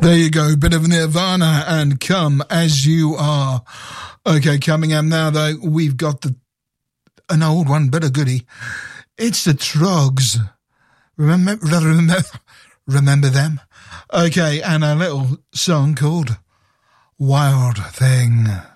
There you go, bit of Nirvana and Come As You Are. Okay, coming up now, though, we've got an old one, but a goodie. It's the Troggs. Remember them? Okay, and a little song called Wild Thing.